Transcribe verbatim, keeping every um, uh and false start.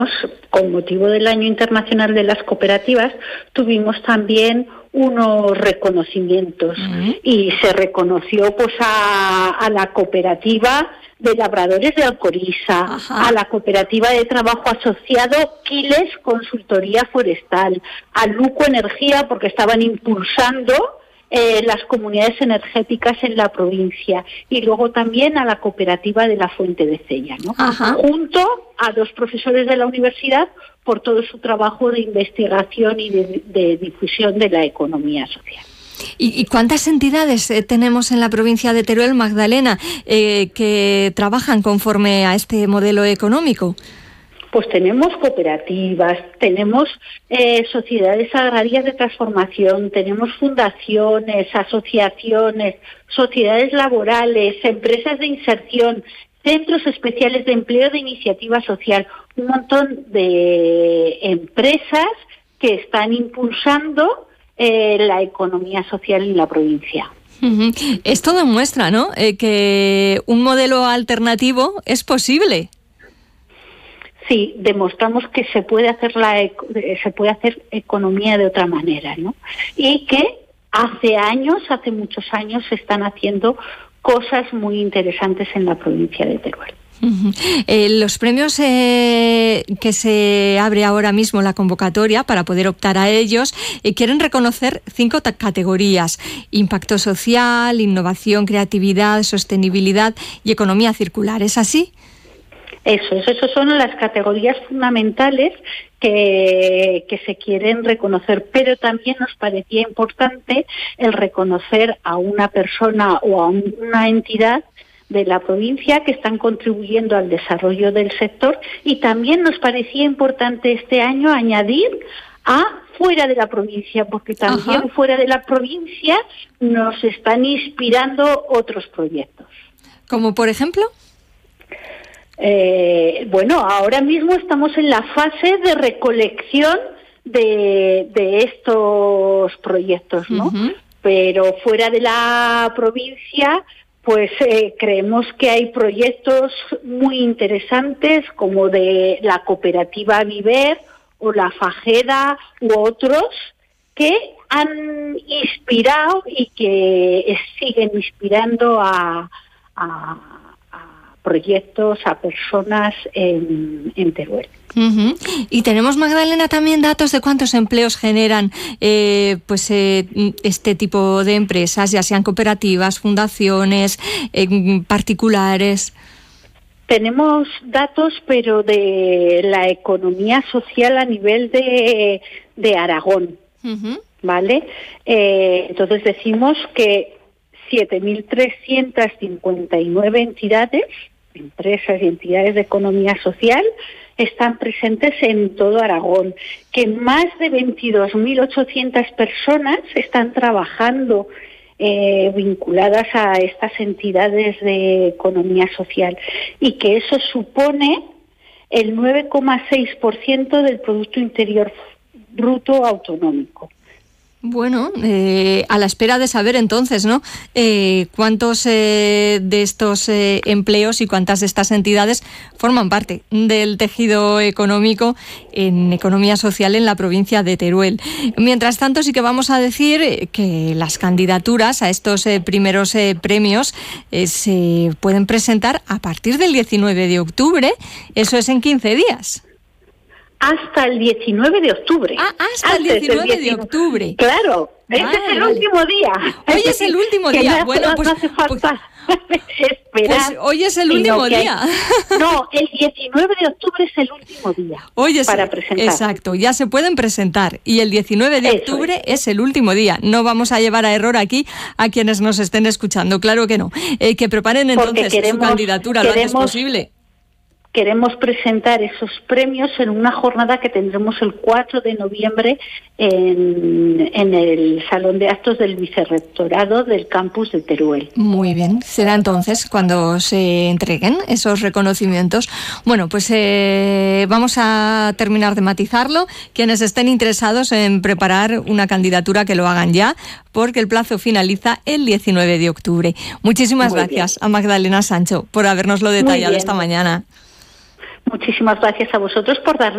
con motivo del Año Internacional de las Cooperativas, tuvimos también unos reconocimientos uh-huh. y se reconoció pues a, a la cooperativa de labradores de Alcoriza, Ajá. a la cooperativa de trabajo asociado Quiles Consultoría Forestal, a Luco Energía, porque estaban impulsando eh, las comunidades energéticas en la provincia, y luego también a la cooperativa de la Fuente de Cella, ¿no? Ajá. Junto a dos profesores de la universidad por todo su trabajo de investigación y de, de difusión de la economía social. ¿Y, y cuántas entidades eh, tenemos en la provincia de Teruel, Magdalena, eh, que trabajan conforme a este modelo económico? Pues tenemos cooperativas, tenemos eh, sociedades agrarias de transformación, tenemos fundaciones, asociaciones, sociedades laborales, empresas de inserción, centros especiales de empleo de iniciativa social, un montón de empresas que están impulsando eh, la economía social en la provincia. Uh-huh. Esto demuestra, ¿no?, eh, que un modelo alternativo es posible. Sí, demostramos que se puede hacer la se puede hacer economía de otra manera, ¿no? Y que hace años, hace muchos años, se están haciendo cosas muy interesantes en la provincia de Teruel. Uh-huh. Eh, los premios eh, que se abre ahora mismo la convocatoria para poder optar a ellos eh, quieren reconocer cinco ta- categorías: impacto social, innovación, creatividad, sostenibilidad y economía circular. ¿Es así? Eso, esas son las categorías fundamentales que, que se quieren reconocer, pero también nos parecía importante el reconocer a una persona o a un, una entidad de la provincia que están contribuyendo al desarrollo del sector, y también nos parecía importante este año añadir a fuera de la provincia, porque también Ajá. fuera de la provincia nos están inspirando otros proyectos. ¿Como por ejemplo? Eh, bueno, ahora mismo estamos en la fase de recolección de, de estos proyectos, ¿no? Uh-huh. Pero fuera de la provincia, pues eh, creemos que hay proyectos muy interesantes, como de la cooperativa Viver o la Fajeda u otros, que han inspirado y que siguen inspirando a, a proyectos, a personas en, en Teruel. Uh-huh. Y tenemos, Magdalena, también datos de cuántos empleos generan eh, pues eh, este tipo de empresas, ya sean cooperativas, fundaciones, eh, particulares. Tenemos datos, pero de la economía social a nivel de, de Aragón, uh-huh. ¿vale? Eh, entonces decimos que siete mil trescientas cincuenta y nueve entidades, empresas y entidades de economía social están presentes en todo Aragón, que más de veintidós mil ochocientas personas están trabajando eh, vinculadas a estas entidades de economía social, y que eso supone el nueve coma seis por ciento del Producto Interior Bruto autonómico. Bueno, eh, a la espera de saber entonces, ¿no?, eh, cuántos eh, de estos eh, empleos y cuántas de estas entidades forman parte del tejido económico en economía social en la provincia de Teruel. Mientras tanto, sí que vamos a decir que las candidaturas a estos eh, primeros eh, premios eh, se pueden presentar a partir del diecinueve de octubre, eso es en quince días. Hasta el diecinueve de octubre. Ah, hasta el diecinueve de octubre. Claro, vale, ese es el vale. último día. Hoy es el último día. No, bueno, pues no hace falta pues, esperar. Pues hoy es el último día. Hay, no, el diecinueve de octubre es el último día hoy es, para presentar. Exacto, ya se pueden presentar. Y el diecinueve de Eso octubre es. es el último día. No vamos a llevar a error aquí a quienes nos estén escuchando. Claro que no. Eh, que preparen entonces queremos, su candidatura queremos, lo antes posible. Queremos presentar esos premios en una jornada que tendremos el cuatro de noviembre en, en el Salón de Actos del Vicerrectorado del Campus de Teruel. Muy bien, será entonces cuando se entreguen esos reconocimientos. Bueno, pues eh, vamos a terminar de matizarlo. Quienes estén interesados en preparar una candidatura, que lo hagan ya, porque el plazo finaliza el diecinueve de octubre. Muchísimas Muy gracias bien. a Magdalena Sancho por habernoslo detallado esta mañana. Muchísimas gracias a vosotros por darle